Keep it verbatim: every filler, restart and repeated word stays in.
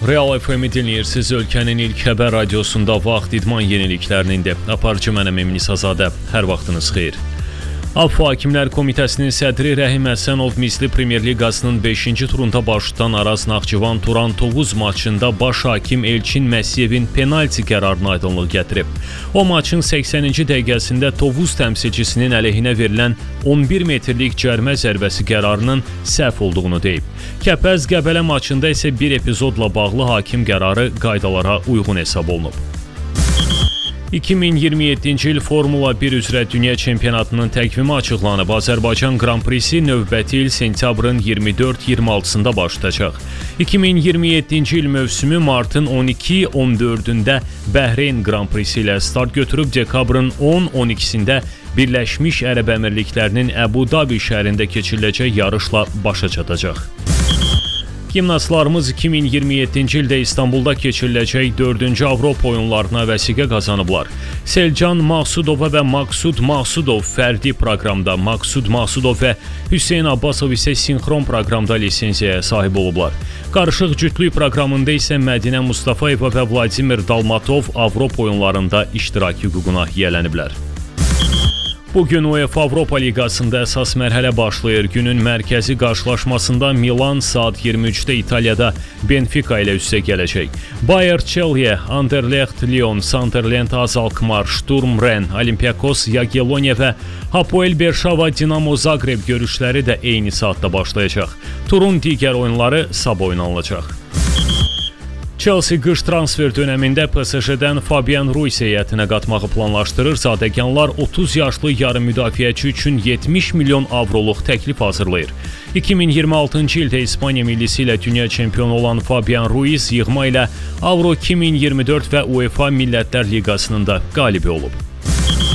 Real F M-i dinləyirsiniz. Ölkənin ilk xəbər radiosunda vaxt idman yeniliklərində. Aparıcı mənəm Emin İsazadə. Hər vaxtınız xeyir. Avro Hakimlər Komitəsinin sədri Rəhim Həsənov Misli Premyer Liqasının beşinci turunda baş tutan Araz Naxçıvan Turan Tovuz maçında baş hakim Elçin Məsiyevin penalti qərarına aydınlıq gətirib. O maçın səksəninci dəqiqəsində Tovuz təmsilçisinin əleyhinə verilən on bir metrlik cərmə zərbəsi qərarının səhv olduğunu deyib. Kəpəz Qəbələ maçında isə bir epizodla bağlı hakim qərarı qaydalara uyğun hesab olunub. iki min iyirmi yeddinci il Formula bir üzrə dünya çempionatının təqvimi açıqlanıb. Azərbaycan Grand Prix'si növbəti il sentyabrın iyirmi dörd iyirmi altısında başlayacaq. iki min iyirmi yeddinci il mövsümü martın on iki on dördündə Bəhreyn Grand Prix'si ilə start götürüb dekabrın on on ikisində Birləşmiş Ərəb Əmirliklərinin Əbu Dabi şəhərində keçiriləcək yarışla başa çatacaq. Gimnastlarımız iki min iyirmi yeddinci ildə İstanbulda keçiriləcək dördüncü Avropa oyunlarına vəsiqə qazanıblar. Selcan Maqsudova və Maqsud Maqsudov fərdi proqramda, Maqsud Maqsudov və Hüseyn Abbasov isə sinxron proqramda lisensiyaya sahib olublar. Qarışıq cütlük proqramında isə Mədinə Mustafayeva və Vladimir Dalmatov Avropa oyunlarında iştirak hüququna yiyələniblər. Bugün UEFA Avropa Liqasında əsas mərhələ başlayır. Günün mərkəzi qarşılaşmasında Milan saat iyirmi üçdə İtaliyada Benfica ilə üstə gələcək. Bayer Chelsea, Anderlecht Lyon, Sunderland Alkmaar, Sturm Ren, Olympiakos Jagiellonia və Hapoel Berşava Dinamo Zagreb görüşləri də eyni saatda başlayacaq. Turun digər oyunları sabah oynanılacaq. Chelsea qış transfer dönəmində P S J-dən Fabian Ruiz heyətinə qatmağı planlaşdırır. Zadəganlar otuz yaşlı yarım müdafiəçi üçün yetmiş milyon avroluq təklif hazırlayır. iki min iyirmi altıncı ildə İspaniya millisi ilə dünya çempionu olan Fabian Ruiz yığma ilə Avro iki min iyirmi dörd və UEFA Millətlər Liqasının da qalibi olub.